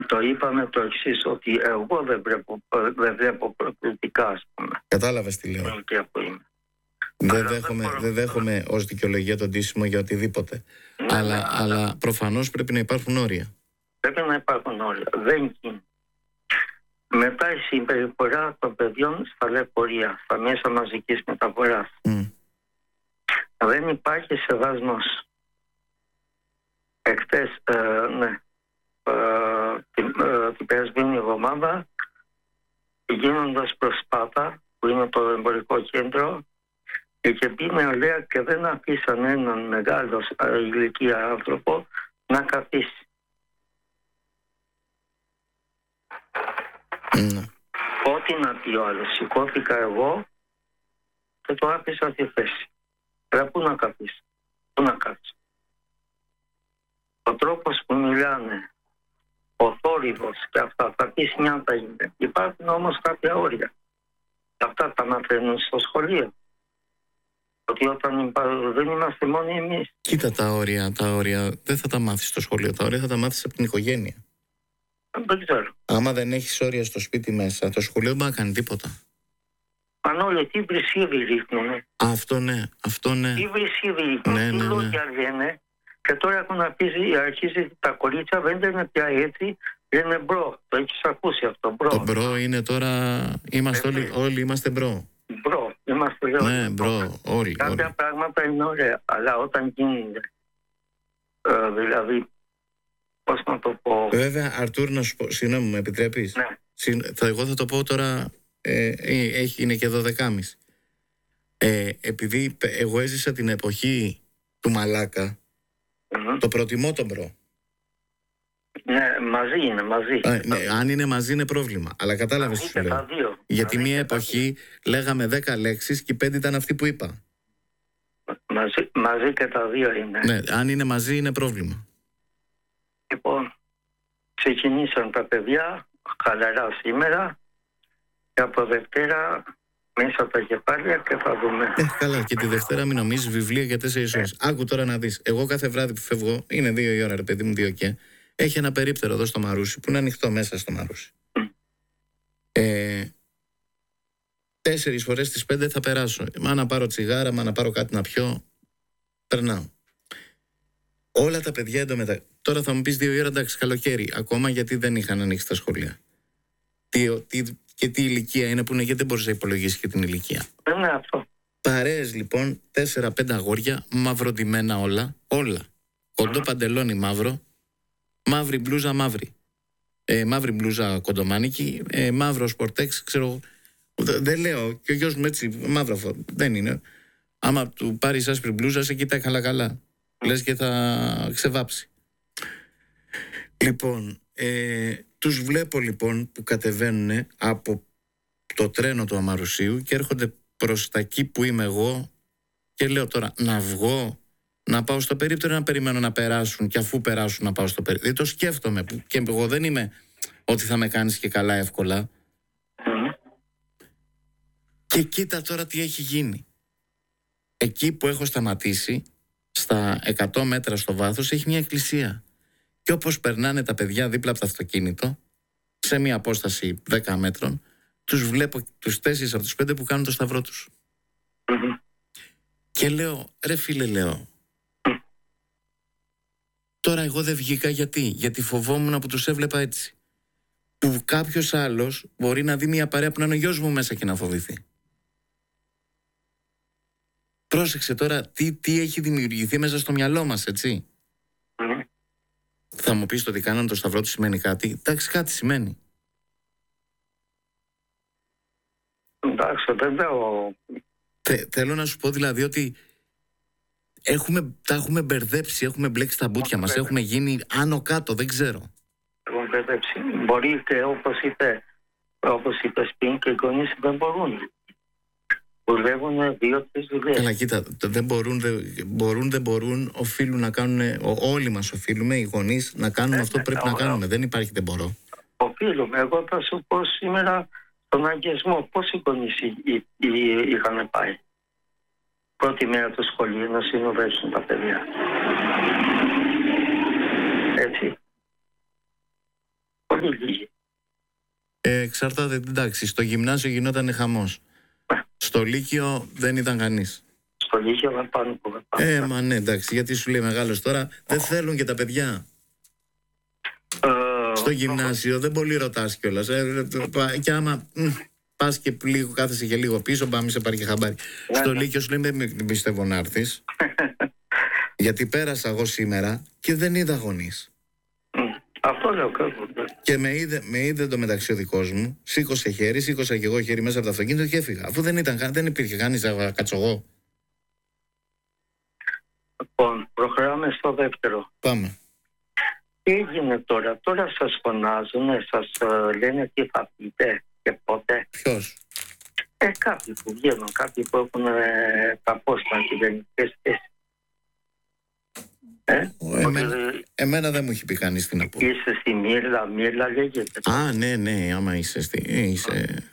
το είπαμε το εξής, ότι εγώ δεν βλέπω προκλητικά, ας πούμε. Κατάλαβες τι λέω. Δεν δέχομαι ως δικαιολογία τον τίσιμο για οτιδήποτε. Αλλά προφανώς πρέπει να υπάρχουν όρια. Πρέπει να υπάρχουν όρια. Δεν γίνει. Μετά η συμπεριφορά των παιδιών στα λεωφορεία, στα μέσα μαζικής μεταφοράς. Δεν υπάρχει σεβασμός. Εχθές, την περασμένη εβδομάδα, γίνοντας προς Σπάτα, που είναι το εμπορικό κέντρο, είχε μπει νεολαία και δεν αφήσαν έναν μεγάλο ηλικία άνθρωπο να καθίσει. Ό,τι να πει ο άλλος, σηκώθηκα εγώ και το άφησα στη θέση. Πού να καθίσει, πού να κάτσει. Ο τρόπος που μιλάνε, ο θόρυβος και αυτά, θα πεις νιάτα είναι. Υπάρχουν όμως κάποια όρια. Αυτά τα μαθαίνουν στο σχολείο. Ότι όταν δεν είμαστε μόνοι εμείς. Κοίτα τα όρια δεν θα τα μάθεις στο σχολείο. Τα όρια θα τα μάθεις από την οικογένεια. Δεν ξέρω. Άμα δεν έχεις όρια στο σπίτι μέσα, το σχολείο δεν μπορεί να κάνει τίποτα. Αν όλοι τι βρυσίδι ρίχνουνε. Αυτό ναι. Τι βρυσίδι ρίχνουν, τι λόγια λένε. Και τώρα έχουν αρχίσει τα κορίτσια, δεν είναι πια έτσι, λένε μπρο. Το έχεις ακούσει αυτό, μπρο. Το μπρο είναι τώρα, όλοι είμαστε μπρο. Μπρο, είμαστε όλοι. Ναι, μπρο, όλοι. Κάποια πράγματα είναι ωραία, αλλά όταν γίνονται, δηλαδή, πώς να το πω. Βέβαια, Αρτούρ, να σου πω, συγγνώμη, μου επιτρέπεις. Ναι. Εγώ θα το πω τώρα, είναι και 12.30. Επειδή εγώ έζησα την εποχή του Μαλάκα, το προτιμώ τον μπρο. Ναι, μαζί είναι, μαζί. Ναι, αν είναι μαζί είναι πρόβλημα. Αλλά κατάλαβες τι σου λέω. Γιατί μία εποχή λέγαμε 10 λέξεις και 5 ήταν αυτοί που είπα. Μαζί και τα δύο είναι. Ναι, αν είναι μαζί είναι πρόβλημα. Λοιπόν, ξεκινήσαν τα παιδιά χαλαρά σήμερα και από Δευτέρα μέσα τα κεφάλια και θα δούμε. Καλά, και τη Δευτέρα μην νομίζεις βιβλία για 4 ώρες. Άκου τώρα να δεις. Εγώ κάθε βράδυ που φεύγω, είναι 2 η ώρα, ρε παιδί μου, 2 και. Έχει ένα περίπτερο εδώ στο Μαρούσι που είναι ανοιχτό μέσα στο Μαρούσι. 4 φορές στις 5 θα περάσω. Μα να πάρω τσιγάρα, μα να πάρω κάτι να πιω. Περνάω. Όλα τα παιδιά εντωμεταξύ. Τώρα θα μου πεις 2 η ώρα, εντάξει, καλοκαίρι. Ακόμα γιατί δεν είχαν ανοίξει τα σχολεία. Και τι ηλικία είναι που είναι, γιατί δεν μπορείς να υπολογίσεις και την ηλικία. Είναι αυτό. Παρέες λοιπόν, 4-5 αγόρια, μαυροντημένα όλα. Κοντό παντελόνι μαύρο, μαύρη μπλούζα μαύρη. Μαύρη μπλούζα κοντομάνικη, μαύρο σπορτέξ, ξέρω. Δεν λέω, και ο γιος μου έτσι, μαύρο δεν είναι. Άμα του πάρεις άσπρη μπλούζα, σε κοιτάει καλά. Λες και θα ξεβάψει. Λοιπόν, τους βλέπω λοιπόν που κατεβαίνουν από το τρένο του Αμαρουσίου και έρχονται προς τα εκεί που είμαι εγώ και λέω τώρα να βγω, να πάω στο περίπτερο, να περιμένω να περάσουν και αφού περάσουν να πάω στο περίπτερο. Το σκέφτομαι και εγώ δεν είμαι ότι θα με κάνεις και καλά εύκολα. Και κοίτα τώρα τι έχει γίνει. Εκεί που έχω σταματήσει, στα 100 μέτρα στο βάθος, έχει μια εκκλησία. Και όπως περνάνε τα παιδιά δίπλα από το αυτοκίνητο, σε μια απόσταση 10 μέτρων, τους βλέπω τους 4 από τους 5 που κάνουν το σταυρό τους. Και λέω, ρε φίλε, λέω, τώρα εγώ δεν βγήκα γιατί φοβόμουν που τους έβλεπα έτσι. Που κάποιος άλλος μπορεί να δει μια παρέα που να είναι ο γιος μου μέσα και να φοβηθεί. Πρόσεξε τώρα τι έχει δημιουργηθεί μέσα στο μυαλό μας, έτσι. Θα μου πεις το ότι κάνανε το σταυρό του σημαίνει κάτι. Εντάξει, κάτι σημαίνει. Εντάξει, δεν λέω. Θέλω να σου πω δηλαδή ότι τα έχουμε μπερδέψει, έχουμε μπλέξει τα μπουτια μας, έχουμε γίνει άνω κάτω, δεν ξέρω. Έχουμε μπερδέψει. Μπορεί και όπως είπες πριν και οι γονείς δεν μπορούν. Δουλεύουν 2-3 δουλειές. Καλά, κοίτα, δεν μπορούν, οφείλουν να κάνουν, όλοι μας οφείλουμε, οι γονείς, να κάνουμε αυτό που πρέπει να κάνουμε. Δεν υπάρχει δεν μπορώ. Οφείλουμε. Εγώ θα σου πω σήμερα τον αγγεσμό. Πώς οι γονείς είχαν πάει πρώτη μέρα του σχολείου να συνοδεύσουν τα παιδιά. πολύ λίγοι. Εξαρτάται, εντάξει, στο γυμνάσιο γινόταν χαμός. Στο Λύκειο δεν ήταν κανείς. Στο Λύκειο δεν πάνε που δεν Μα ναι, εντάξει, γιατί σου λέει μεγάλος τώρα, δεν θέλουν και τα παιδιά. Στο γυμνάσιο δεν πολύ ρωτάς κιόλας. Και άμα πας και λίγο, κάθεσαι και λίγο πίσω, πάμε σε πάρει και χαμπάρι. Στο Λύκειο σου λέει, δεν πιστεύω να έρθεις. Γιατί πέρασα εγώ σήμερα και δεν είδα γονείς. Αυτό λέω. Και με είδε το μεταξύ ο δικός μου, σήκωσε χέρι, σήκωσα και εγώ χέρι μέσα από το αυτοκίνητο και έφυγα. Αφού δεν υπήρχε κανείς να κάτσω εγώ. Λοιπόν, προχωράμε στο δεύτερο. Πάμε. Τι έγινε τώρα? Τώρα σας φωνάζουν, σας λένε τι θα πείτε και πότε. Ποιος? Κάποιοι που βγαίνουν, κάποιοι που έχουν τα πόστα κυβερνητικές θέσεις. Εμένα δεν μου έχει πει κανείς τι να πω. Είσαι στη Μύρλα λέγεται. Ναι, άμα είσαι είσαι...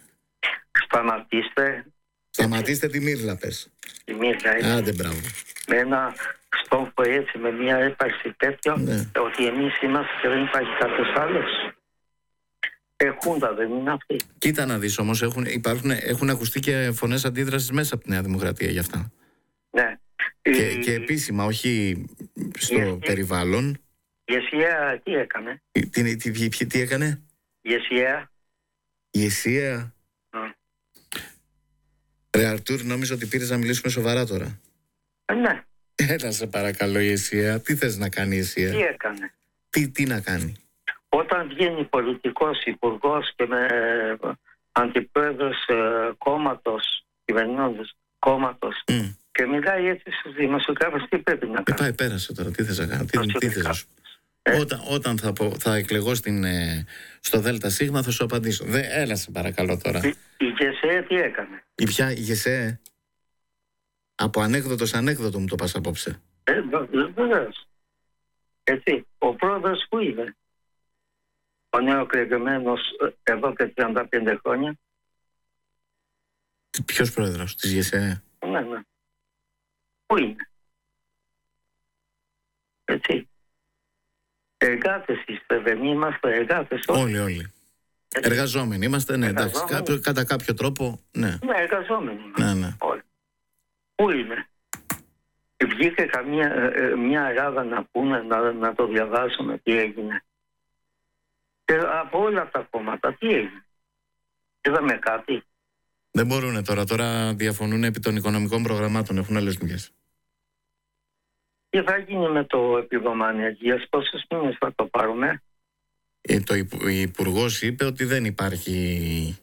Σταματήστε τη Μύρλα, πες. Τη Μύρλα, άντε, μπράβο. Με ένα στόχο έτσι, με μια έπαρξη τέτοιο, ότι εμείς είμαστε και δεν υπάρχει κάποιος άλλος. Χούντα δεν είναι αυτοί. Κοίτα να δεις όμως, έχουν ακουστεί και φωνές αντίδρασης μέσα από τη Νέα Δημοκρατία γι' αυτά. Ναι. Και επίσημα, όχι στο περιβάλλον. Η ΕΣΥΑ τι έκανε? Τι έκανε? Η ΕΣΥΑ. Ρε Αρτούρ, νόμιζα ότι πήρες να μιλήσουμε σοβαρά τώρα. Ναι. Έλα σε παρακαλώ η ΕΣΥΑ. Τι θες να κάνει η ΕΣΥΑ? Τι έκανε? Τι να κάνει? Όταν βγαίνει πολιτικός υπουργός και με αντιπρόεδρος κόμματος, κυβερνώντας κόμματος, και μιλάει έτσι στους δημοσιογράφους, τι πρέπει να κάνει? Πάει, πέρασε τώρα, τι θες να κάνει? Τι θες να σου? Όταν θα εκλεγώ στο ΔΣ θα σου απαντήσω. Έλα σε παρακαλώ τώρα. Η ΓΕΣΕ τι έκανε? Η ΓΕΣΕ? Από ανέκδοτο μου το πας απόψε. Βεβαίως. Έτσι, ο πρόεδρος που είναι? Ο νεοεκλεγμένος εδώ και 35 χρόνια. Ποιος πρόεδρος της ΓΕΣΕ? Ναι. Πού είναι? Έτσι. Εργάτες είστε, δεν είμαστε εργάτες? Όλοι. Εργαζόμενοι είμαστε, ναι, εντάξει. Κατά κάποιο τρόπο, ναι. Ναι, εργαζόμενοι είμαστε. Ναι. Όλοι. Πού είναι? Βγήκε μια ράδα να πούμε, να το διαβάσουμε τι έγινε. Και από όλα τα κόμματα τι έγινε? Είδαμε κάτι? Δεν μπορούν τώρα διαφωνούν επί των οικονομικών προγραμμάτων, έχουν άλλες δουλειές. Τι θα γίνει με το επίδομα ανεργίας, πόσους μήνες θα το πάρουμε? Ο Υπουργός είπε ότι δεν υπάρχει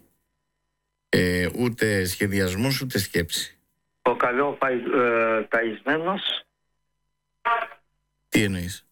ούτε σχεδιασμός ούτε σκέψη. Ο καλό καημένος. Τι εννοείς?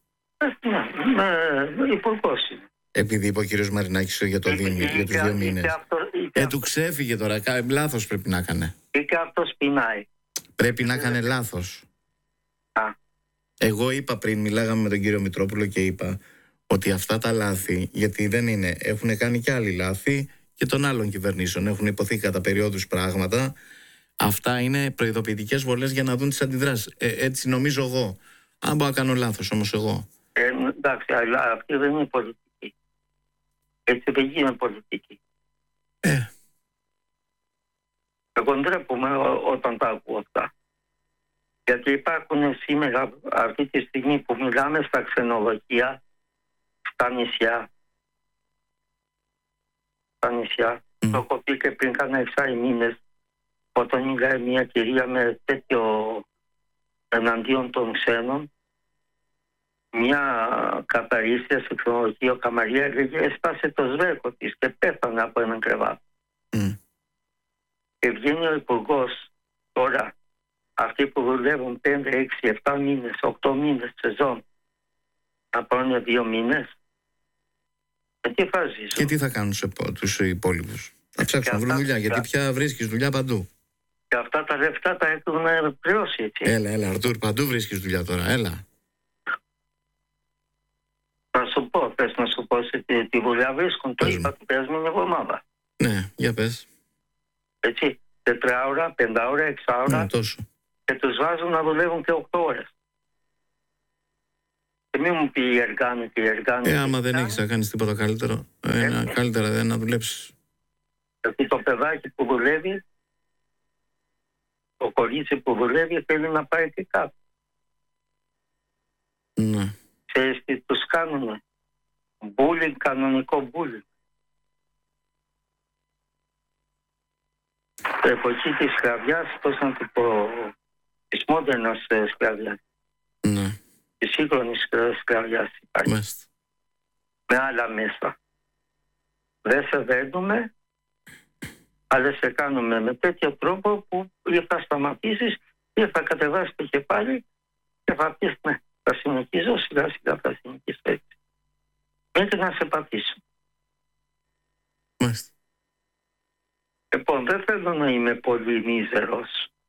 Υπουργός είναι. Επειδή είπε ο κύριος Μαρινάκης για τους 2 μήνες. Του ξέφυγε τώρα, λάθος πρέπει να έκανε. Ή και αυτός πεινάει. Πρέπει να έκανε λάθος. Εγώ είπα πριν, μιλάγαμε με τον κύριο Μητρόπουλο και είπα ότι αυτά τα λάθη, γιατί δεν είναι, έχουν κάνει και άλλοι λάθη και των άλλων κυβερνήσεων, έχουν υποθεί κατά περιόδους πράγματα. Αυτά είναι προειδοποιητικές βολές για να δουν τις αντιδράσεις. Έτσι νομίζω εγώ. Αν μπορώ να κάνω λάθος όμως εγώ. Εντάξει, αλλά αυτή δεν είναι πολιτική. Έτσι δεν γίνεται πολιτική. Εγώ ντρέπομαι όταν τα ακούω αυτά. Γιατί υπάρχουν σήμερα, αυτή τη στιγμή που μιλάμε, στα ξενοδοχεία, στα νησιά. Το έχω πει και πριν κάνα 6 μήνες, όταν μιλάει μια κυρία με τέτοιο εναντίον των ξένων, μια καθαρίστρια σε ξενοδοχείο Καμαρία έλεγε έσπασε το σβέρκο της και πέθανε από έναν κρεβάτι. Και βγαίνει ο υπουργός τώρα, αυτοί που δουλεύουν 5, 6, 7 μήνες, 8 μήνες σεζόν, να πάνε 2 μήνες. Τι θα ζήσουν? Και τι θα κάνουν τους υπόλοιπους? Θα ψάξουν να βρουν δουλειά, γιατί πια βρίσκεις δουλειά παντού. Και αυτά τα λεφτά τα έχουν πληρώσει, έτσι. Έλα, Αρτούρ, παντού βρίσκεις δουλειά τώρα, έλα. Θα σου πω, πες να σου πω τη δουλειά βρίσκουν, το είπα την περασμένη εβδομάδα. Ναι, για πες. Έτσι, 4 ώρα, 5 ώρα, 6 ώρα. Ναι, τόσο. Και τους βάζουν να δουλεύουν και 8 ώρες. Και μην μου πει η Εργάνου και η Εργάνου. Άμα δεν έχεις να κάνεις τίποτα καλύτερο, καλύτερα δεν να δουλέψεις. Γιατί το παιδάκι που δουλεύει, το κορίτσι που δουλεύει θέλει να πάει και κάτω. Ναι. Ξέρεις τι τους κάνουνε? Bullying, κανονικό bullying. Εποχή της σκλαβιάς, πώς να το πω, της μόντερνας σκλαβιάς. Ναι. Της σύγχρονης σκλαβιάς υπάρχει. Μάλιστα. Με άλλα μέσα. Δεν σε δένουμε, αλλά σε κάνουμε με τέτοιο τρόπο που ή θα σταματήσεις ή θα κατεβάσεις το κεφάλι και θα πεις ναι, θα συνεχίζω, σιγά σιγά θα συνεχίσω έτσι. Μέχρι να σε πατήσω. Μάλιστα. Λοιπόν, δεν θέλω να είμαι πολύ μίζερος.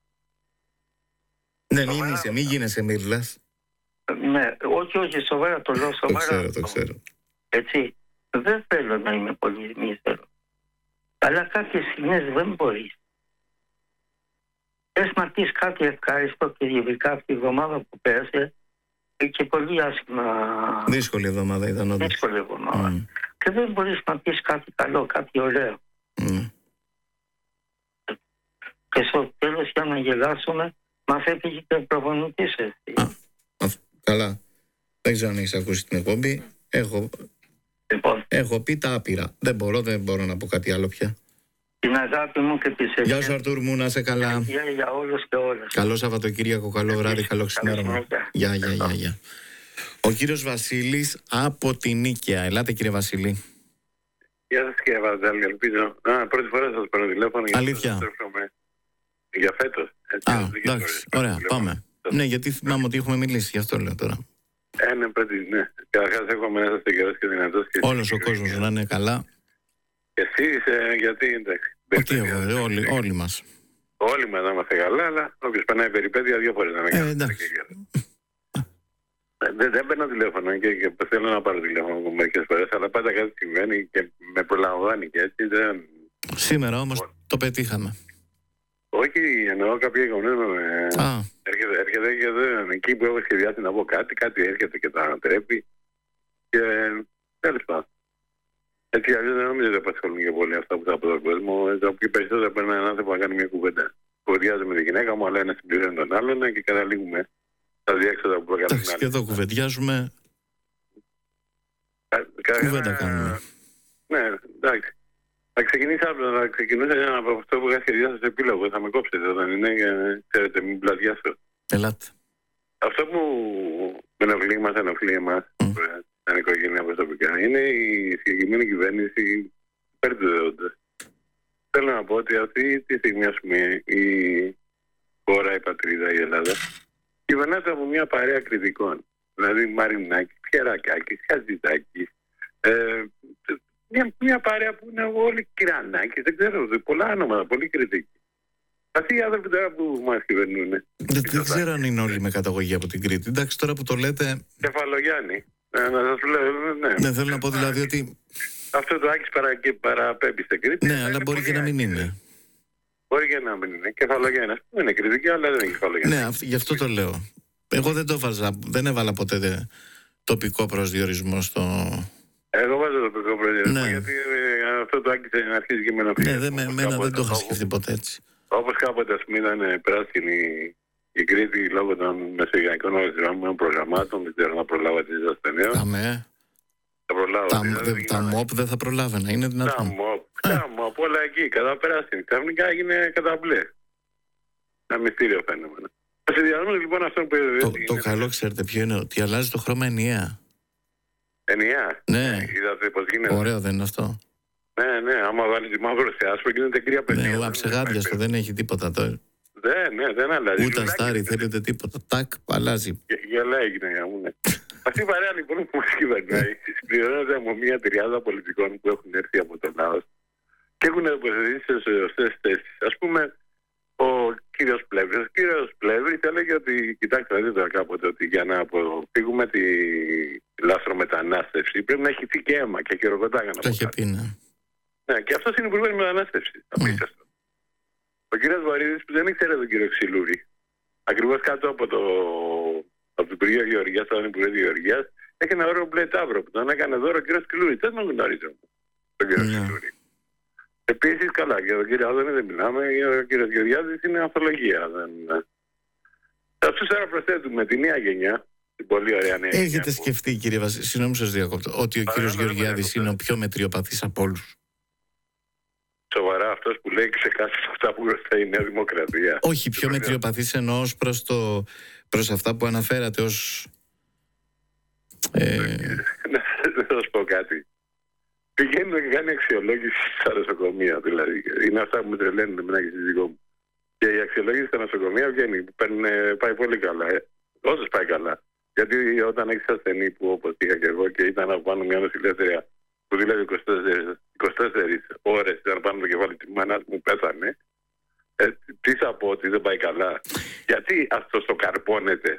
Ναι, μην γίνεσαι μύρλας. Ναι, όχι, σοβαρά το λέω, σοβαρά. Το ξέρω. Έτσι, δεν θέλω να είμαι πολύ μίζερος. Αλλά κάποιες στιγμές δεν μπορείς. Θες να πεις κάτι ευχάριστο και ειδικά αυτή η εβδομάδα που πέρασε και πολύ άσχημα. Δύσκολη εβδομάδα ήταν όντως. Δύσκολη εβδομάδα. Και δεν μπορείς να πεις κάτι καλό, κάτι ωραίο. Και στο τέλος για να γελάσουμε μας έφυγε και ο προπονητής. Καλά. Δεν ξέρω αν έχεις ακούσει την εκπομπή. Έχω πει τα άπειρα. Δεν μπορώ να πω κάτι άλλο πια. Την αγάπη μου και τις ευχές. Γεια σου Αρτούρ μου, να είσαι καλά. Για όλους και όλες. Καλό Σαββατοκύριακο, καλό βράδυ, καλό ξημέρωμα. Γεια. Ο κύριος Βασίλης από την Νίκαια. Ελάτε κύριε Βασίλη. Γεια σας κύριε Βαρδάλη, ελπίζω. Πρώτη φορά σας παίρνω τηλέφωνο. Αλήθεια. Για φέτος. Εντάξει, ωραία, πάμε. Ναι, γιατί θυμάμαι ότι έχουμε μιλήσει, γι' αυτό λέω τώρα. Ναι, ναι. Καταρχάς εύχομαι να είστε καιρός και δυνατός. Όλος ο κόσμος να είναι καλά. Και εσείς, γιατί εντάξει. Όχι εγώ, όλοι μας. Όλοι μας να είμαστε καλά, αλλά όποιος περνάει περιπέτεια δύο φορές να με κάνει. Εντάξει. Δεν παίρνω τηλέφωνο και θέλω να πάρω τηλέφωνο μερικές φορές, αλλά πάντα κάτι συμβαίνει και με προλαμβάνει και έτσι δεν... Σήμερα όμως το πετύχαμε. Όχι, εννοώ κάποια γεγονότα. Έρχεται και δεν, εκεί που έχω σχεδιάσει να πω κάτι έρχεται και τα ανατρέπει. Και τέλος πάντων. Έτσι αλλιώς δεν νομίζω ότι απασχολούν και πολύ αυτά που θα από τον κόσμο. Και περισσότερο παίρνει έναν άνθρωπο να κάνει μια κουβέντα. Κουβεντιάζω με τη γυναίκα μου, αλλά ένα συμπληρώνει τον άλλον και καταλήγουμε στα διέξοδα που προκαλούν. Εντάξει, και εδώ κουβεντιάζουμε. Κουβέντα κάνουμε. Ναι, εντάξει. Θα ξεκινούσα από αυτό που είχα σχεδιάσει στο επίλογο. Θα με κόψετε όταν είναι, ξέρετε, μην πλατιάσω. Ελάτε. Αυτό που μας ενοχλεί εμάς, σαν οικογένεια προσωπικά, είναι η συγκεκριμένη κυβέρνηση υπέρ του δέοντος. Θέλω να πω ότι αυτή τη στιγμή, ας πούμε, η χώρα, η πατρίδα, η Ελλάδα, κυβερνάται από μια παρέα κριτικών. Δηλαδή Μαρινάκη, Πιερακάκη, Χατζηδάκη, μια παρέα που είναι όλοι Κυρανάκη, δεν ξέρω, πολλά ονόματα, πολύ κριτική. Αυτοί οι άνθρωποι τώρα που μας κυβερνούν. Δεν ξέρω αν είναι όλοι με καταγωγή από την Κρήτη. Εντάξει, τώρα που το λέτε. Κεφαλογιάννη. Να σας λέω, ναι. Ναι, θέλω να πω δηλαδή ότι. Αυτό το Άκης παραπέμπει στην Κρήτη. Ναι, αλλά μπορεί και να μην είναι. Μπορεί και να μην είναι. Κεφαλογιάννη. Δεν είναι κριτική, αλλά δεν είναι κεφαλογιάννη. Ναι, γι' αυτό το λέω. Εγώ δεν έβαλα ποτέ τοπικό προσδιορισμό στο. Εγώ βάζω τοπικό προσδιορισμό, γιατί αυτό το Άκης αρχίζει και με ένα Ναι, δεν το είχα σκεφτεί ποτέ έτσι. Όπως κάποτε, ας πούμε, ήταν πράσινη η Κρήτη λόγω των μεσογειακών οργανωμένων προγραμμάτων, δεν ξέρω να προλάβατε τις ασθενείς. Τα ΜΟΠ δεν θα προλάβαινα, είναι δυνατόν. Τα ΜΟΠ, όλα εκεί, κατά πράσινη. Ξαφνικά έγινε κατά μπλε. Ένα μυστήριο φαινόμενο. Λοιπόν, αυτό που το καλό, ξέρετε ποιο είναι, ότι αλλάζει το χρώμα ενιαία. Ενιαία? Ναι. Είδατε πώς γίνεται? Ωραίο δεν είναι αυτό? Ναι, άμα βάλει τη μαύρο σε άσπρο γίνεται κρύα παιδιά. Ναι, αψεγάδιαστο, δεν έχει τίποτα τώρα. Δεν αλλάζει. Ούτε αστάρι θέλετε τίποτα. Τάκ, αλλάζει. Γελάει η γυναίκα μου, ναι. Αυτή η παρέα λοιπόν που μας κυβερνάει συμπληρώνεται από μια τριάδα πολιτικών που έχουν έρθει από τον λαό και έχουν τοποθετήσει σε σωστές θέσεις. Ας πούμε, ο κύριος Πλεύρης. Ο κύριος Πλεύρης έλεγε ότι, κοιτάξτε, δείτε τώρα κάποτε, ότι για να αποφύγουμε τη λάθρομετανάστευση πρέπει να έχει θει και αίμα και χειροκροτάγανε. Το είχε πει, ναι. Ναι, και αυτός είναι υπουργός μετανάστευσης. Απίστευτο. Ο κύριος Βαρύδης που δεν ήξερε τον κύριο Ξυλούρη, ακριβώς κάτω από το από το Υπουργείο Γεωργίας, τον Υπουργείο Γεωργίας, έχει ένα ωραίο μπλε ταύρο που τον έκανε δώρο ο κ. Σκλούρης. Δεν τον γνωρίζω τον κ. Σκλούρη. Επίσης, καλά, για τον κύριο Άδωνη δεν μιλάμε, ο κύριος Γεωργιάδης είναι ανθολογία. Αυτούς τώρα προσθέτουμε τη νέα γενιά, την πολύ ωραία νέα γενιά. Έχετε σκεφτεί, κύριε Βασίλη, συγγνώμη σας διακόπτω, ότι ο κύριος Γεωργιάδης είναι ο πιο μετριοπαθής από όλους? Σοβαρά, αυτός που λέει ξεκάθαρα αυτά που μπροστά η Νέα Δημοκρατία. Όχι, πιο μετριοπαθής εννοώ ως προς αυτά που αναφέρατε ως... Να σας πω κάτι. Πηγαίνει να κάνει αξιολόγηση στα νοσοκομεία, δηλαδή. Είναι αυτά που με τρελαίνουν εμένα και στη δικό μου. Και η αξιολόγηση στα νοσοκομεία βγαίνει, πάει πολύ καλά. Όντως πάει καλά. Γιατί όταν έχεις ασθενή που όπως είχα και εγώ και ήταν από πάνω μια νοσηλεύτρια που δούλευε 24 ώρες, ήταν πάνω το κεφάλι της μάνας μου, πέθανε. Τι θα πω ότι δεν πάει καλά? Γιατί αυτό το καρπώνεται?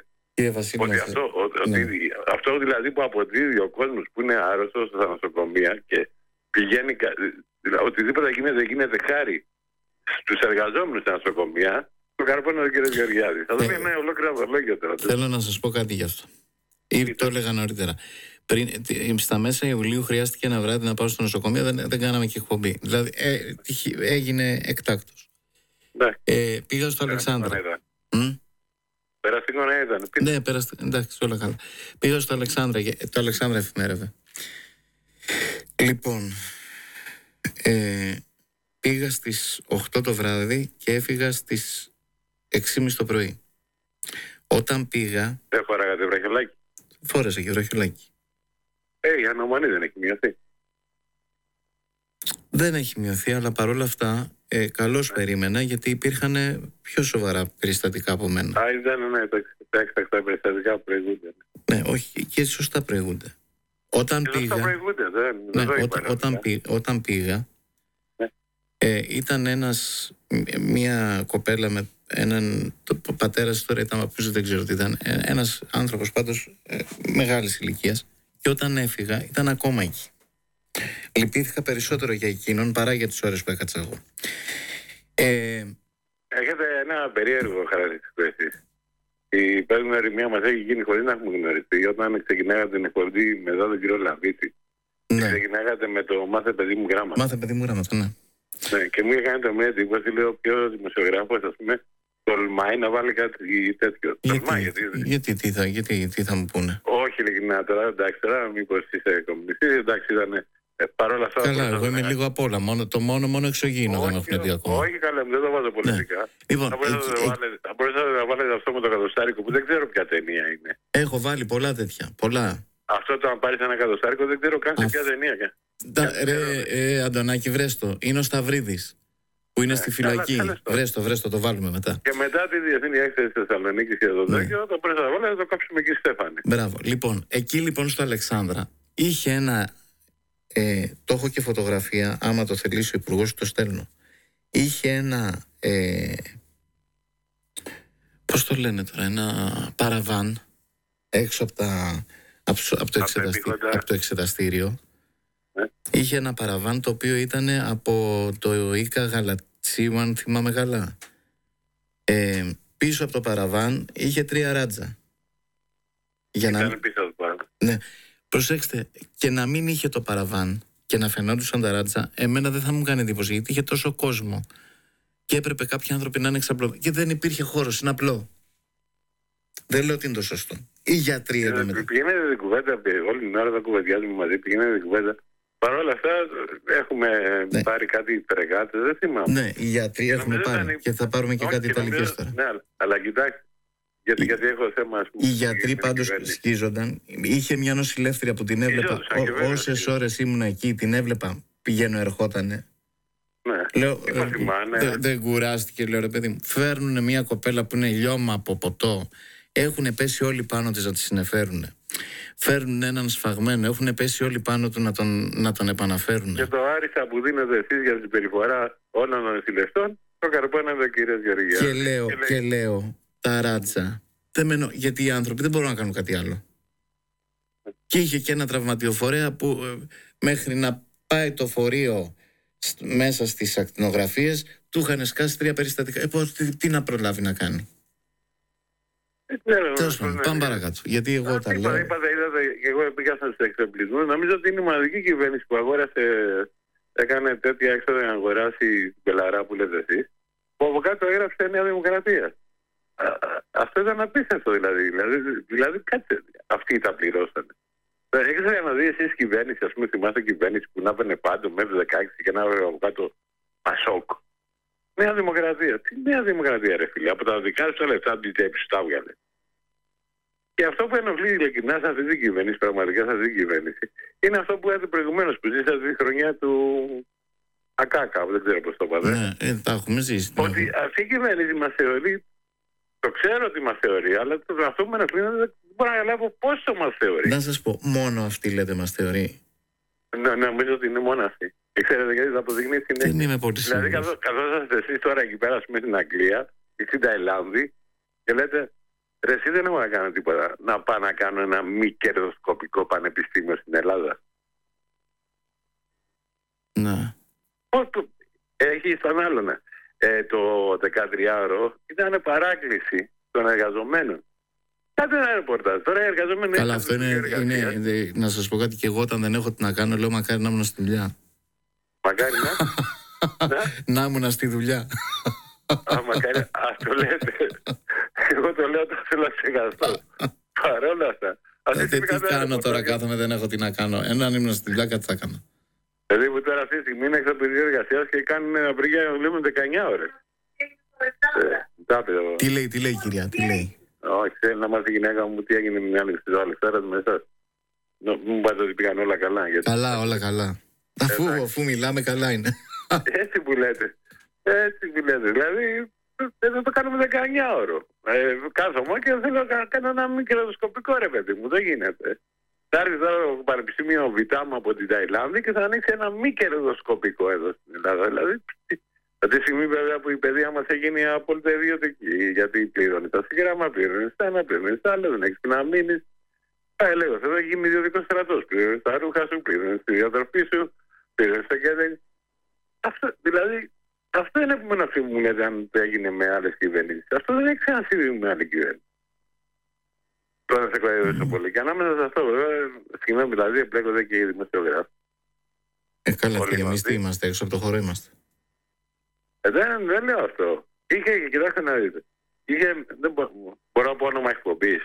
Αυτό δηλαδή που αποδίδει ο κόσμος που είναι άρρωστος στα νοσοκομεία και πηγαίνει, οτιδήποτε γίνεται χάρη στους εργαζόμενους στα νοσοκομεία, το καρπώνει ο κ. Γεωργιάδης. Θα δούμε ένα ολόκληρο αδολόγιο τώρα. Θέλω να σας πω κάτι γι' αυτό. Ή το έλεγα νωρίτερα. Στα μέσα Ιουλίου χρειάστηκε ένα βράδυ να πάω στο νοσοκομείο, δεν κάναμε και εκπομπή. Δηλαδή έγινε εκτάκτος. Πήγα στο Αλεξάνδρα. Περαστικό ήταν. Ναι, εντάξει, όλα καλά. Πήγα στο Αλεξάνδρα, το Αλεξάνδρα εφημέρευε. Λοιπόν, πήγα στις 8 το βράδυ και έφυγα στις 6.30 το πρωί. Όταν πήγα... Δεν φοράγατε βραχιολάκι? Φόρεσα και βραχιολάκι. Η αναμονή δεν έχει μειωθεί? Δεν έχει μειωθεί, αλλά παρόλα αυτά καλώς περίμενα, γιατί υπήρχαν πιο σοβαρά περιστατικά από μένα. Τα έκτακτα περιστατικά προηγούνται. Ναι, όχι, και σωστά προηγούνται. Όταν πήγα, ήταν μια κοπέλα με έναν πατέρας, τώρα ήταν απ' δεν ξέρω τι ήταν, ένας άνθρωπος πάντως μεγάλης ηλικίας, και όταν έφυγα ήταν ακόμα εκεί. Λυπήθηκα περισσότερο για εκείνον παρά για τις ώρες που έκατσα εγώ. Έχετε ένα περίεργο χαρακτηριστικό εσείς. Η πέμπτη ερημιά μας έχει γίνει χωρίς να έχουμε γνωριστεί. Όταν ξεκινάγατε την εκπομπή με εδώ τον κύριο Λαβίτη, ξεκινάγατε με το «Μάθε παιδί μου γράμματα». «Μάθε παιδί μου γράμματα», ναι. Ναι, και μου είχε κάνει το μία εντύπωση, λέω, ποιο δημοσιογράφος, ας πούμε, τολμάει να βάλει κάτι τέτοιο. Γιατί τι θα μου πούνε? Όχι, ειλικρινά τώρα, εντάξει, τώρα μήπως είσαι κομμουνιστής, εντάξει, ήταν παρόλα αυτά. Καλά, εγώ είμαι λίγο απ' όλα. Το μόνο εξωγήινο δεν έχουμε δει ακόμα. Όχι, καλά, δεν το βάζω πολιτικά. Λοιπόν, θα μπορούσατε να βάλετε αυτό με το εκατοστάρικο που δεν ξέρω ποια ταινία είναι. Έχω βάλει πολλά τέτοια. Πολλά. Αυτό το αν πάρεις ένα εκατοστάρικο δεν ξέρω καν σε ποια ταινία. Αντωνάκη, βρέστο. Είναι ο Σταυρίδης που είναι στη φυλακή. Βρέστο, το βάλουμε μετά. Και μετά τη διεθνή έκθεση της Θεσσαλονίκης και το τέτοιο, όταν πρέπει να βάλετε, θα το κάψουμε εκεί, Στέφανη. Μπράβο. Λοιπόν, εκεί λοιπόν στο Αλεξάνδρα είχε ένα. Το έχω και φωτογραφία. Άμα το θελήσει ο υπουργός, το στέλνω. Είχε ένα. Πώς το λένε τώρα, ένα παραβάν έξω από το εξεταστήριο. Είχε ένα παραβάν το οποίο ήταν από το Ίκα Γαλατσίου, αν θυμάμαι καλά. Πίσω από το παραβάν είχε 3 ράτζα. Ναι. Προσέξτε, και να μην είχε το παραβάν και να φαινόντουσαν τα ράτζα, εμένα δεν θα μου κάνει εντύπωση, γιατί είχε τόσο κόσμο και έπρεπε κάποιοι άνθρωποι να είναι εξαπλωμένοι και δεν υπήρχε χώρος, είναι απλό. Δεν λέω ότι είναι το σωστό. Οι γιατροί εδώ μετά. Πηγαίνετε την κουβέντα, όλη την ώρα θα κουβεντιάζουμε μαζί, πηγαίνετε την κουβέντα. Παρ' όλα αυτά έχουμε πάρει κάτι υπεργάτες, δεν θυμάμαι. Ναι, οι γιατροί έχουμε πάρει και θα πάρουμε και κάτι ιταλικές τώρα. Ναι, αλλά κοιτάξτε. Γιατί έχω θέμα, ας πούμε. Οι γιατροί πάντως σκίζονταν. Είχε μια νοσηλεύτρια που την έβλεπα. Όσες ώρες ήμουν εκεί, την έβλεπα. Πηγαίνω, ερχότανε. Ναι. Λέω, δεν κουράστηκε, λέω, ρε παιδί μου. Φέρνουν μια κοπέλα που είναι λιώμα από ποτό. Έχουν πέσει όλοι πάνω της να τη συνεφέρουν. Φέρνουν έναν σφαγμένο. Έχουν πέσει όλοι πάνω του να τον επαναφέρουν. Και το άριστα που δίνετε εσείς για την περιφορά όλων των νοσηλευτών, το καρπώνατε ο κύριος Γεωργιάδης. Και λέω. Τα ράτσα. Γιατί οι άνθρωποι δεν μπορούν να κάνουν κάτι άλλο. Και είχε και ένα τραυματιοφορέα που μέχρι να πάει το φορείο μέσα στις ακτινογραφίες του είχαν σκάσει 3 περιστατικά. Τι να προλάβει να κάνει. Τέλος πάντων, πάμε παρακάτω. Γιατί εγώ τα λέω. Είπατε, εγώ πήγα στους εξοπλισμούς. Νομίζω ότι είναι η μοναδική κυβέρνηση που έκανε τέτοια έξοδα να αγοράσει την πελαρά που λέτε εσείς. Που από κάτω έγραψε Νέα Δημοκρατία. Αυτό ήταν απίστευτο δηλαδή κάτσε, αυτοί τα πληρώσανε. Έχετε να δει εσείς κυβέρνηση, ας πούμε, θυμάστε κυβέρνηση που να έπαιρνε πάντο με F16 και να έπαιρνε από κάτω Πασόκ. Νέα Δημοκρατία. Τι Νέα Δημοκρατία, ρε φίλε? Από τα δικά σου λεφτά του JP σου τα βγάλε. Και αυτό που ενοχλεί ειλικρινά σε αυτή την κυβέρνηση, πραγματικά σε αυτή την κυβέρνηση, είναι αυτό που έδωσε προηγουμένως, που ζήσατε τη χρονιά του Ακάκα, δεν ξέρω πώς το είπατε. Ναι, τα έχουμε ζήσει. Ότι αυτή η κυβέρνηση μας θεωρεί, το ξέρω ότι μας θεωρεί, αλλά αυτό που με ενοχλεί δεν μπορώ να καταλάβω πόσο μας θεωρεί. Να σας πω, μόνο αυτή λέτε μας θεωρεί. Ναι, νομίζω ότι είναι μόνο αυτή. Και ξέρετε γιατί θα αποδεικνύει συνέχεια. Δεν είμαι πολύ σίγουρος. Δηλαδή, καθώς είστε εσείς τώρα εκεί πέρα στην Αγγλία ή στην Ταϊλάνδη και λέτε, ρε, εσύ δεν έχω να κάνω τίποτα. Να πάω να κάνω ένα μη κερδοσκοπικό πανεπιστήμιο στην Ελλάδα. Ναι. Πώς το έχει στον άλλον. Το 13ωρο ήταν παράκληση των εργαζομένων. Κάτι ένα ρεπορτάζ. Τώρα οι εργαζόμενοι. Καλά, αυτό είναι. Να σας πω κάτι, και εγώ όταν δεν έχω τι να κάνω, λέω μακάρι να ήμουν στη δουλειά. Μακάρι να ήμουν στη δουλειά. Μακάρι, ας το λέτε. Εγώ το λέω όταν θέλω να ξεχαστώ. Παρόλα αυτά. Τι κάνω τώρα, κάθομαι, δεν έχω τι να κάνω. Αν ήμουν στη δουλειά, κάτι θα κάνω. Δηλαδή που τώρα αυτή τη στιγμή είναι εξωπηρετική εργασία και κάνουν απεργία να δουλεύουν 19 ώρες. Τι λέει κυρία, τι λέει? Όχι, θέλει να μάθει η γυναίκα μου τι έγινε με μια άλλη στις άλλες πέρας με εσάς. Μου πάτε ότι πήγαν όλα καλά. Καλά, όλα καλά. Αφού μιλάμε, καλά είναι. Έτσι που λέτε. Δηλαδή, δεν το κάνουμε 19 ώρο. Κάθομαι και θέλω να κάνω ένα μη κερδοσκοπικό, ρε παιδί μου. Δεν γίνεται. Θα έρθει τώρα το Πανεπιστήμιο Βιτάμ από την Ταϊλάνδη και θα ανοίξει ένα μη κερδοσκοπικό εδώ στην Ελλάδα. Δηλαδή, από τη στιγμή βέβαια που η παιδεία μας έγινε απόλυτα ιδιωτική, γιατί πληρώνει τα συγγράμμα, πληρώνει τα ένα, πληρώνει τα άλλα, δεν έχεις να μείνεις. Λέω, εδώ έχει γίνει ιδιωτικός στρατός. Πληρώνει τα ρούχα σου, πληρώνει τη διατροφή σου, πληρώνει τα κέντρα. Δηλαδή, αυτό είναι που με μου λέτε αν το έγινε με άλλες κυβερνήσεις. Αυτό δεν έχει ξανασυμβεί με άλλη κυβέρνηση. Τώρα σε κλαδεύεσαι πολύ. Και ανάμεσα σε αυτό, βέβαια, συγγνώμη, δηλαδή, εμπλέκονται και οι δημοσιογράφοι. Καλά, και εμείς τι είμαστε, έξω από το χώρο είμαστε. Δεν λέω αυτό. Κοιτάξτε να δείτε. Δεν μπορώ να πω όνομα εκπομπής.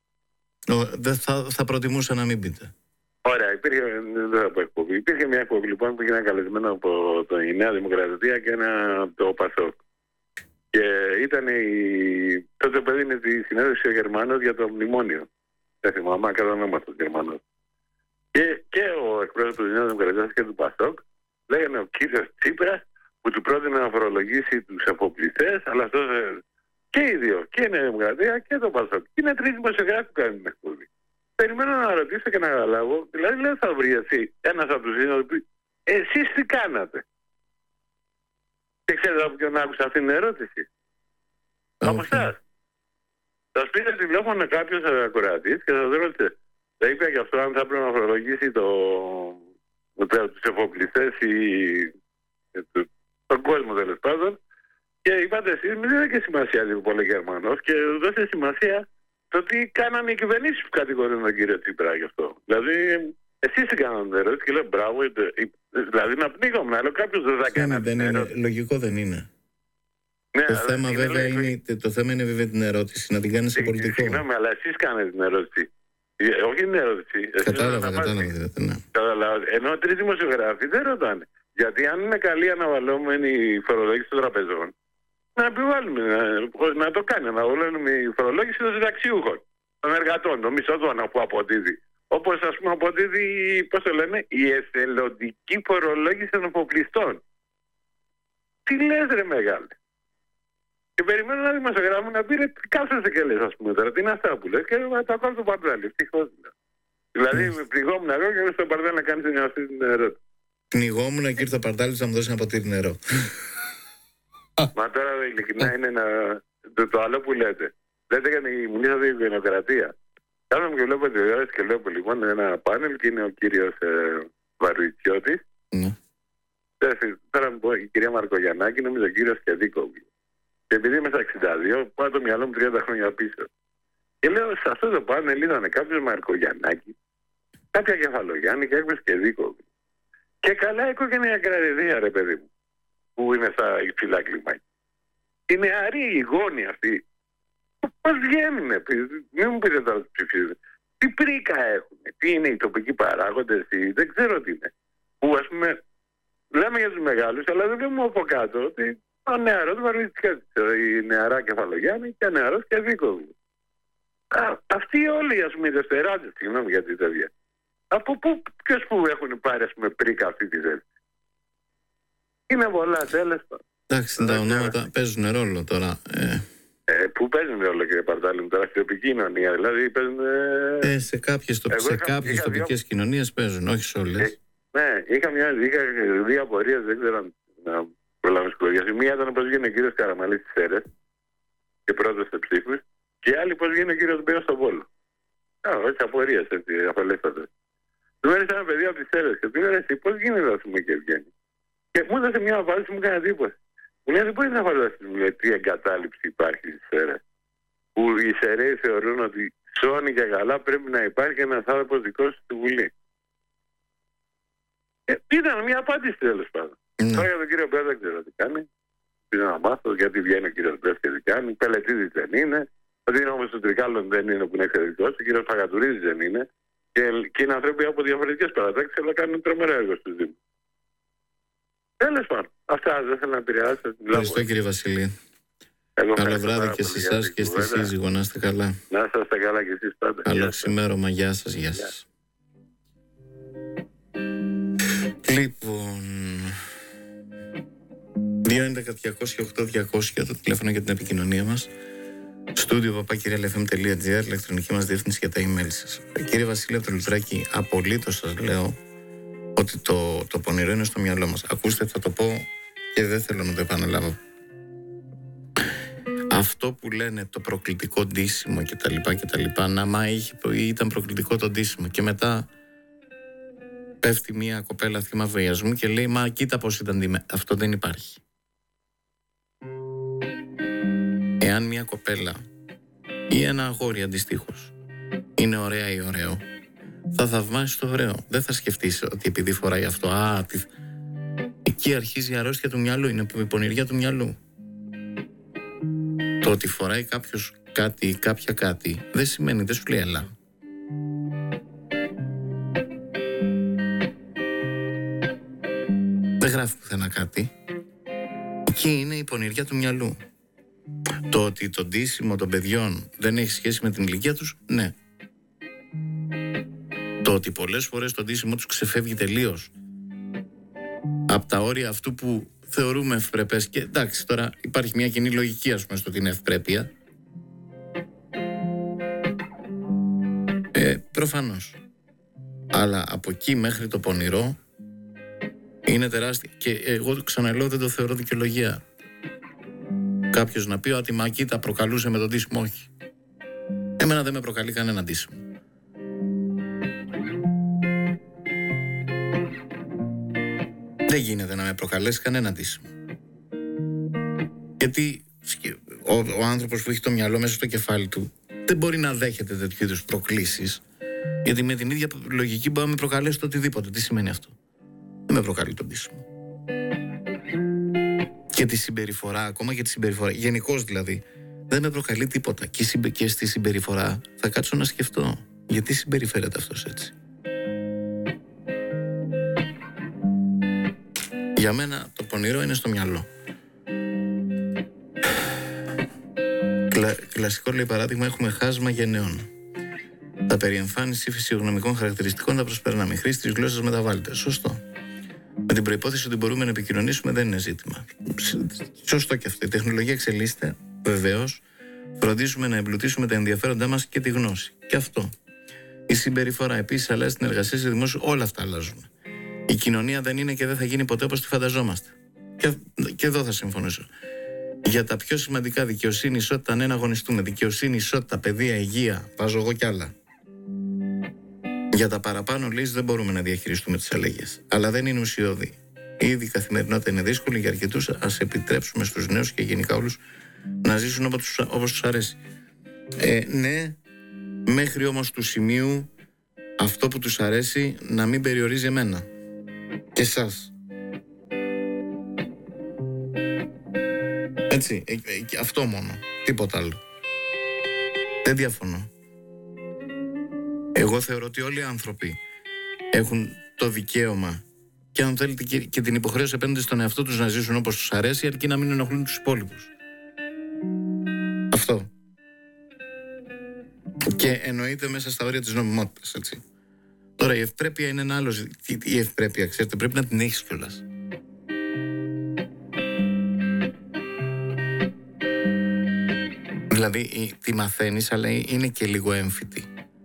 Θα προτιμούσα να μην πείτε. Ωραία, δεν θα πω εκπομπή. Υπήρχε μια εκπομπή λοιπόν που έγινε καλεσμένο από η Νέα Δημοκρατία και το Πασόκ. Και ήταν τότε που έδινε τη συνέντευξη ο Γερμανός για το μνημόνιο. Δεν θυμάμαι, κατά όνομα του Γερμανός. Και ο εκπρόσωπος της Νέας Δημοκρατίας και του Πασόκ λέγανε ο κύριος Τσίπρας που του πρότεινε να φορολογήσει τους εφοπλιστές, αλλά αυτός και οι δύο, και η Νέα Δημοκρατία και το Πασόκ. Είναι τρεις δημοσιογράφοι που κάνουν την εκπομπή. Περιμένω να ρωτήσω και να καταλάβω, δηλαδή δεν θα βρει εσύ ένας από τους δύο, εσείς τι κάνατε? Και ξέρετε από ποιον άκουσα αυτή την ερώτηση? Από εσάς. Σας πήρε τηλέφωνο κάποιος ακροατής και σας ρώτησε, θα είπε γι' αυτό αν θα πρέπει να φορολογήσει τους εφοπλιστές ή τον κόσμο τέλος πάντων, και είπατε εσείς μην δίνετε και σημασία λίγο πολύ Γερμανός και δώσετε σημασία το τι κάνανε οι κυβερνήσεις που κατηγορούν τον κύριο Τσίπρα γι' αυτό. Δηλαδή, εσείς τι κάνατε ερώτηση και λέω μπράβο, δηλαδή να πνίγομαι, αλλά κάποιος δεν θα κάνει. Λογικό δεν είναι. Ναι, το θέμα είναι βέβαια την ερώτηση, να την κάνει σε πολιτικό. Συγγνώμη, αλλά εσείς κάνετε την ερώτηση. Όχι την ερώτηση. Κατάλαβα. Ενώ τρεις δημοσιογράφοι δεν ρωτάνε. Γιατί αν είναι καλή αναβαλλόμενη η φορολόγηση των τραπεζών, να επιβάλλουμε, να το κάνει, να βάλουμε η φορολόγηση των συνταξιούχων, των εργατών, των μισθωτών που αποδίδει. Όπως ας πούμε αποδίδει, πώς το λένε, η εθελοντική φορολόγηση των εφοπλιστών. Τι λες ρε μεγάλε? Και περιμένω ένα δημοσιογράφο να πει, κάθεσαι και λες, ας πούμε τώρα, τι είναι αυτά που λες, και το ακούω στο Παρτάλη, ευτυχώς. Δηλαδή, πληγόμουν εγώ και στο Παρτάλη να κάνεις αυτή την ερώτηση. Πνιγόμουν και ήρθε ο Παρτάλης να μου δώσει ένα ποτήρι νερό. Μα τώρα ειλικρινά είναι το άλλο που λέτε. Λέτε για την μιλήσατε για την δημοκρατία. Κάθομαι και βλέπω τη διόρεση και λέω λοιπόν ένα πάνελ και είναι ο κύριος Βαρουιτσιώτης. Τώρα μου πω η κυρία Μαρκογιαννάκη, νομίζω ο κύριος Κεδίκοβλου. Και επειδή είμαι στα 62, πάω το μυαλό μου 30 χρόνια πίσω. Και λέω, σε αυτό το πάνελ ήταν κάποιος Μαρκογιαννάκη, κάποια Κεφαλογιάννη και κάποιος και Δίκο. Και καλά η κόκκινη ακραδιδία, ρε παιδί μου, που είναι στα υψηλά κλιμάκια. Οι νεαροί, οι γόνοι αυτοί, πώς βγαίνουν, μην μου πείτε τώρα τους ψηφίζουν. Τι πρίκα έχουν, τι είναι οι τοπικοί παράγοντες, δεν ξέρω τι είναι. Που ας πούμε, λέμε για τους μεγάλους, αλλά δεν βλέπουμε από κάτω ότι ο νεαρός Βαρβιτσιάς, η νεαρά Κεφαλογιάννη και ο νεαρός και Δίκο. Αυτοί όλοι, ας πούμε, οι δευτεράτες, συγγνώμη για τη τέτοια. Από ποιος που έχουν πάρει, ας πούμε, πρίκα αυτή τη θέση. Είναι πολλά, τέλος. Εντάξει, τα ονόματα παίζουν ρόλο τώρα. Πού παίζουν ρόλο, κύριε Παρτάλη, τώρα στην τοπική κοινωνία, δηλαδή παίζουν. Σε κάποιες τοπικές κοινωνίες παίζουν, όχι σε όλες. Ναι, είχα δύο απορίες, δεν ξέρω να προλάβω σχολιάσει. Μία ήταν πώς γίνει ο κύριος Καραμαλής στις Σέρρες και πρώτος σε ψήφους, και η άλλη πώς γίνει ο κύριος Μπέος στον Βόλο. Όχι απορίες, έτσι, αφελέστατες. Του έριξε ένα παιδί από τις Σέρρες και του λέει, εσύ πώς γίνεται, ας πούμε, και βγαίνει. Και μου έδωσε μια απάντηση, μου έκανε εντύπωση. Μου λέει, δεν μπορεί να φανταστείς, μου λέει, τι εγκατάλειψη υπάρχει στις Σέρρες. Που οι Σεραίοι θεωρούν ότι σώνει και καλά πρέπει να υπάρχει ένας άνθρωπος δικός του στη Βουλή. Ήταν μια απάντηση, τέλος πάντων. Τώρα για τον κύριο Μπέο δεν ξέρω τι κάνει. Πήγα να μάθω γιατί βγαίνει ο κύριος Μπέο και τι κάνει. Πελετίδης δεν είναι. Ότι είναι όμως του Τρικάλων δεν είναι που είναι εξαιρετικός. Ο κύριος Φαγατουρίδης δεν είναι. Και είναι άνθρωποι από διαφορετικές παρατάξεις, αλλά κάνουν τρομερό έργο στους Δήμους. Τέλος πάντων. Αυτά δεν θέλω να επηρεάσω. Ευχαριστώ, κύριε Βασιλή. Καλό βράδυ και σε εσάς και στη σύζυγο. Να είστε καλά. Να είστε καλά και εσείς πάντα. Καλό ξημέρωμα. Γεια σας. Γεια σας. Λοιπόν, 2.11.208.200 το τηλέφωνο για την επικοινωνία μας. studio@kirialfm.gr, ηλεκτρονική μας διεύθυνση για τα email σας. Κύριε Βασίλη από το Λουτράκι, απολύτως σας λέω ότι το πονηρό είναι στο μυαλό μας. Ακούστε, θα το πω και δεν θέλω να το επαναλάβω. Αυτό που λένε το προκλητικό ντύσιμο κτλ. Να ήταν προκλητικό το ντύσιμο και μετά πέφτει μια κοπέλα θύμα βιασμού και λέει, μα κοίτα πως ήταν. Αυτό δεν υπάρχει. Εάν μια κοπέλα ή ένα αγόρι αντιστοίχως είναι ωραία ή ωραίο, θα θαυμάσει το ωραίο. Δεν θα σκεφτείς ότι επειδή φοράει αυτό, εκεί αρχίζει η αρρώστια του μυαλού, είναι η πονηριά του μυαλού. Το ότι φοράει κάποιος κάτι ή κάποια κάτι δεν σημαίνει, δεν σου λέει έλα. Δεν γράφει πουθενά κάτι. Εκεί είναι η πονηριά του μυαλού. Το ότι το ντύσιμο των παιδιών δεν έχει σχέση με την ηλικία τους, ναι. Το ότι πολλές φορές το ντύσιμο τους ξεφεύγει τελείως από τα όρια αυτού που θεωρούμε ευπρεπές. Και εντάξει, τώρα υπάρχει μια κοινή λογική, ας πούμε, στο ότι είναι ευπρέπεια. Προφανώς. Αλλά από εκεί μέχρι το πονηρό είναι τεράστιο. Και εγώ ξαναλέω, δεν το θεωρώ δικαιολογία. Κάποιος να πει ότι μα κοίτα προκαλούσε με τον ντύσιμο. Όχι. Εμένα δεν με προκαλεί κανένα ντύσιμο. Δεν γίνεται να με προκαλέσει κανένα ντύσιμο. Γιατί ο άνθρωπος που έχει το μυαλό μέσα στο κεφάλι του δεν μπορεί να δέχεται τέτοιου είδους προκλήσεις. Γιατί με την ίδια λογική μπορεί να με προκαλέσει το οτιδήποτε. Τι σημαίνει αυτό? Δεν με προκαλεί το ντύσιμο. Και τη συμπεριφορά, ακόμα και τη συμπεριφορά, γενικώς δηλαδή, δεν με προκαλεί τίποτα. Και στη συμπεριφορά θα κάτσω να σκεφτώ γιατί συμπεριφέρεται αυτός έτσι. Για μένα το πονηρό είναι στο μυαλό. Κλασικό, λέει, παράδειγμα, έχουμε χάσμα γενναιών. Τα περί εμφάνιση φυσιογνωμικών χαρακτηριστικών τα προσπερνάμε. Η χρήση της γλώσσας μεταβάλλεται. Σωστό. Με την προϋπόθεση ότι μπορούμε να επικοινωνήσουμε δεν είναι ζήτημα. Σωστό και αυτό. Η τεχνολογία εξελίσσεται, βεβαίως. Φροντίζουμε να εμπλουτίσουμε τα ενδιαφέροντά μας και τη γνώση. Και αυτό. Η συμπεριφορά επίσης αλλάζει στην εργασία, σε δημόσιο. Όλα αυτά αλλάζουν. Η κοινωνία δεν είναι και δεν θα γίνει ποτέ όπως τη φανταζόμαστε. Και εδώ θα συμφωνήσω. Για τα πιο σημαντικά, δικαιοσύνη, ισότητα, ναι, να αγωνιστούμε. Δικαιοσύνη, ισότητα, παιδεία, υγεία. Βάζω εγώ κι άλλα. Για τα παραπάνω λύσεις δεν μπορούμε να διαχειριστούμε τις αλλαγές. Αλλά δεν είναι ουσιώδη. Ήδη η καθημερινότητα είναι δύσκολη για αρκετούς. Ας επιτρέψουμε στους νέους και γενικά όλους να ζήσουν όπως τους αρέσει. Ναι, μέχρι όμως του σημείου αυτό που τους αρέσει να μην περιορίζει εμένα και εσάς. Έτσι, αυτό μόνο, τίποτα άλλο. Δεν διαφωνώ. Εγώ θεωρώ ότι όλοι οι άνθρωποι έχουν το δικαίωμα και αν θέλετε και την υποχρέωση απέναντι στον εαυτό τους να ζήσουν όπως τους αρέσει, αρκεί να μην ενοχλούν τους υπόλοιπους. Αυτό. Και εννοείται μέσα στα όρια της νομιμότητας, έτσι. Τώρα η ευπρέπεια είναι ένα άλλο ζήτημα. Η ευπρέπεια, ξέρετε, πρέπει να την έχεις κιόλας. Δηλαδή τη μαθαίνεις, αλλά είναι και λίγο έμφυτη.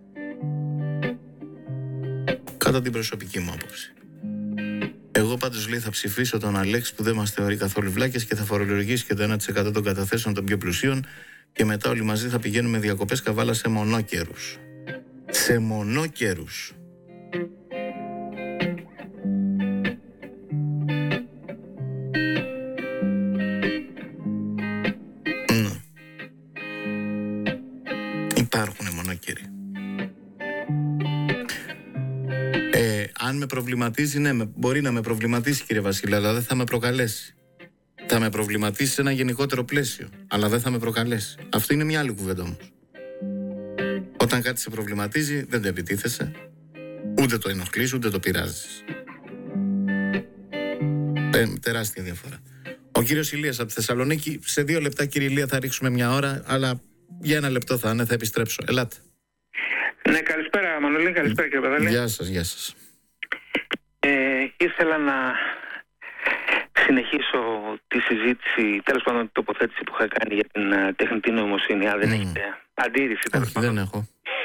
Κατά την προσωπική μου άποψη. Εγώ πάντως λέει θα ψηφίσω τον Αλέξη που δεν μας θεωρεί καθόλου βλάκες και θα φορολογήσει και το 1% των καταθέσεων των πιο πλουσίων και μετά όλοι μαζί θα πηγαίνουμε διακοπές καβάλα σε μονόκερους. Σε μονόκερους. Υπάρχουν μονόκεροι. Αν με προβληματίζει, ναι, μπορεί να με προβληματίσει, κύριε Βασίλη, αλλά δεν θα με προκαλέσει. Θα με προβληματίσει σε ένα γενικότερο πλαίσιο, αλλά δεν θα με προκαλέσει. Αυτό είναι μια άλλη κουβέντα όμως. Όταν κάτι σε προβληματίζει, δεν το επιτίθεσαι, ούτε το ενοχλείς, ούτε το πειράζεις. Τεράστια διαφορά. Ο κύριος Ηλίας από τη Θεσσαλονίκη, σε 2 λεπτά, κύριε Ηλία, θα ρίξουμε 1 ώρα, αλλά για 1 λεπτό θα είναι, θα επιστρέψω. Ελάτε. Ναι, καλησπέρα Μανολή, καλησπέρα κύριε Παδάλη. Γεια σας, γεια σας. Ήθελα να συνεχίσω τη συζήτηση, τέλος πάντων την τοποθέτηση που είχα κάνει για την τεχνητή νοημοσύνη. Αν δεν έχετε αντίρρηση, όχι, δεν έχω.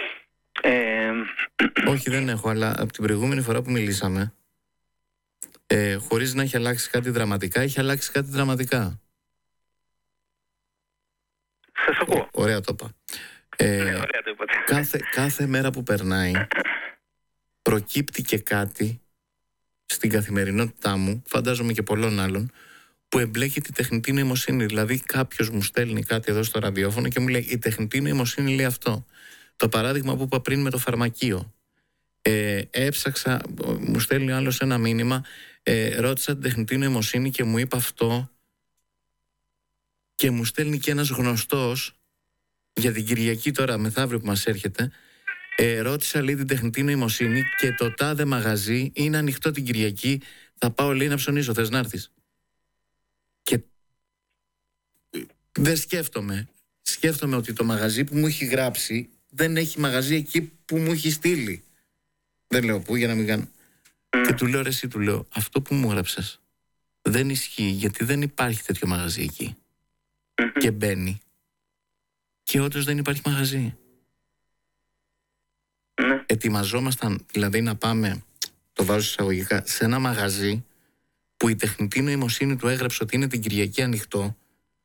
Όχι, δεν έχω, αλλά από την προηγούμενη φορά που μιλήσαμε, χωρίς να έχει αλλάξει κάτι δραματικά, έχει αλλάξει κάτι δραματικά. Σας ακούω. Ωραία το είπα. Ωραία το είπατε. Κάθε μέρα που περνάει προκύπτει και κάτι στην καθημερινότητά μου, φαντάζομαι και πολλών άλλων, που εμπλέκει τη τεχνητή νοημοσύνη. Δηλαδή κάποιος μου στέλνει κάτι εδώ στο ραδιόφωνο και μου λέει η τεχνητή νοημοσύνη λέει αυτό. Το παράδειγμα που είπα πριν με το φαρμακείο. Έψαξα, μου στέλνει άλλος ένα μήνυμα, ρώτησα την τεχνητή νοημοσύνη και μου είπε αυτό και μου στέλνει και ένας γνωστός για την Κυριακή τώρα μεθαύριο που μας έρχεται. Ρώτησα λέει την τεχνητή νοημοσύνη και το τάδε μαγαζί είναι ανοιχτό την Κυριακή, θα πάω λέει να ψωνίσω, θες να έρθεις? Και δεν σκέφτομαι ότι το μαγαζί που μου έχει γράψει δεν έχει μαγαζί εκεί που μου έχει στείλει. Δεν λέω πού για να μην κάνω. Και του λέω ρε εσύ, του λέω αυτό που μου έγραψες δεν ισχύει γιατί δεν υπάρχει τέτοιο μαγαζί εκεί. Και μπαίνει και όντως δεν υπάρχει μαγαζί. Ετοιμαζόμασταν δηλαδή να πάμε, το βάζω εισαγωγικά, σε ένα μαγαζί που η τεχνητή νοημοσύνη του έγραψε ότι είναι την Κυριακή ανοιχτό.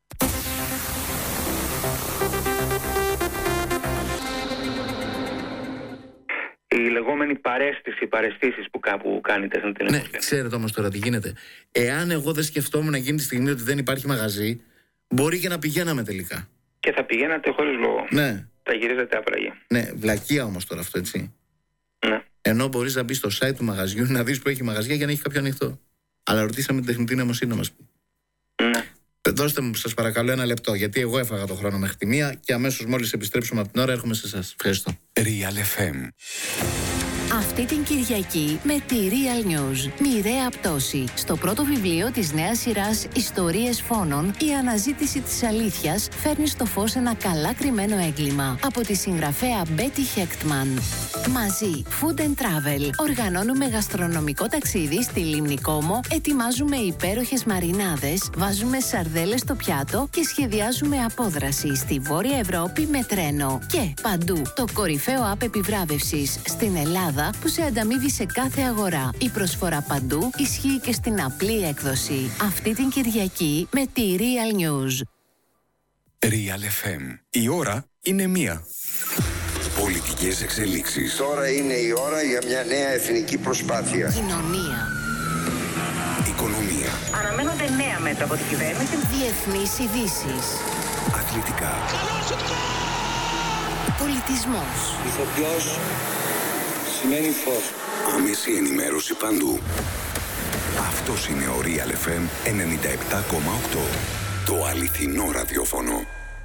Η λεγόμενη παρέστησεις που κάπου κάνει η τεχνητή νοημοσύνη. Ναι, ξέρετε όμως τώρα τι γίνεται. Εάν εγώ δεν σκεφτόμουν εκείνη τη στιγμή ότι δεν υπάρχει μαγαζί, μπορεί και να πηγαίναμε τελικά. Και θα πηγαίνατε χωρίς λόγο. Ναι. Τα γυρίζετε άπραγια. Ναι, βλακεία όμως τώρα αυτό, έτσι. Ναι. Ενώ μπορείς να μπεις στο site του μαγαζιού να δεις που έχει μαγαζιά για να έχει κάποιο ανοιχτό. Αλλά ρωτήσαμε την τεχνητή νοημοσύνη να μας πει. Ναι. Δώστε μου, σας παρακαλώ, 1 λεπτό, γιατί εγώ έφαγα το χρόνο μέχρι τη 1 και αμέσως μόλις επιστρέψουμε από την ώρα έρχομαι σε εσάς. Ευχαριστώ. Real FM. Αυτή την Κυριακή με τη Real News. Μοιραία πτώση. Στο πρώτο βιβλίο της νέας σειράς Ιστορίες Φόνων, η αναζήτηση της αλήθειας φέρνει στο φως ένα καλά κρυμμένο έγκλημα. Από τη συγγραφέα Μπέτι Χέκτμαν. Μαζί, Food and Travel. Οργανώνουμε γαστρονομικό ταξίδι στη Λίμνη Κόμο, ετοιμάζουμε υπέροχες μαρινάδες, βάζουμε σαρδέλες στο πιάτο και σχεδιάζουμε απόδραση στη Βόρεια Ευρώπη με τρένο. Και παντού, το κορυφαίο app επιβράβευσης στην Ελλάδα που σε ανταμείβει σε κάθε αγορά. Η προσφορά παντού ισχύει και στην απλή έκδοση. Αυτή την Κυριακή με τη Real News. Real FM. Η ώρα είναι 1. Πολιτικές εξελίξεις. Τώρα είναι η ώρα για μια νέα εθνική προσπάθεια. Κοινωνία. Οικονομία. Αναμένονται νέα μέτρα από την κυβέρνηση. Διεθνείς ειδήσεις. Αθλητικά. Πολιτισμός. Ηθοποιός σημαίνει φως. Άμεση ενημέρωση παντού. Αυτός είναι ο Real FM 97,8. Το αληθινό ραδιόφωνο.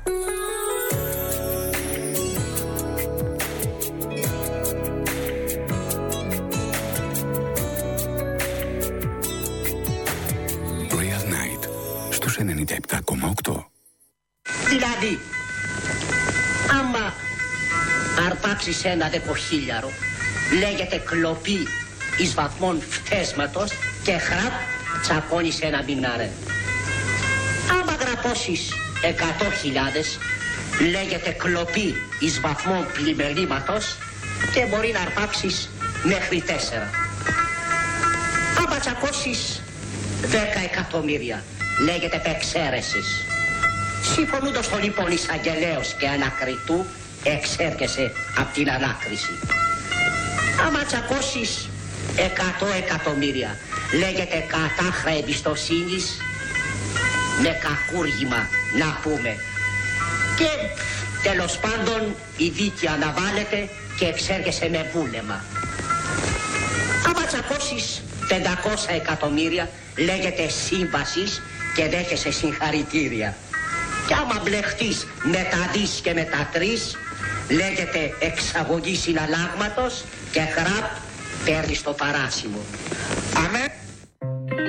Real Night στους 97,8. Δηλαδή, άμα αρπάξεις ένα 10.000, λέγεται κλοπή εις βαθμών φτέσματος και χραπ τσακώνεις ένα μηνάρε. Άμα γραπώσεις 100.000, λέγεται κλοπή εις βαθμών πλημελήματος και μπορεί να αρπάξεις μέχρι 4. Άμα τσακώσεις 10 εκατομμύρια, λέγεται εξαίρεσης. Συμφωνούντος το λοιπόν εισαγγελέως και ανακριτού, εξέρχεσαι από την ανάκριση. Άμα τσακώσεις 100 εκατομμύρια, λέγεται κατάχρα εμπιστοσύνης με κακούργημα, να πούμε. Και τέλος πάντων η δίκη αναβάλλεται και εξέρχεσαι με βούλεμα. Άμα τσακώσεις 500 εκατομμύρια, λέγεται σύμβασης και δέχεσαι συγχαρητήρια. Κι άμα μπλεχτείς με τα δις και με τα τρεις, λέγεται εξαγωγή συναλλάγματος και χραπ παίρνεις το παράσημο. Αμέ.